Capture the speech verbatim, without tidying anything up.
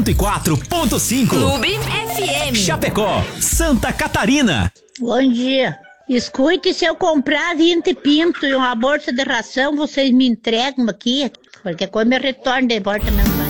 cento e quatro ponto cinco. Clube F M. Chapecó, Santa Catarina. Bom dia. Escute, se eu comprar vinte pinto e uma bolsa de ração, vocês me entregam aqui? Porque quando eu retorno de volta mesmo.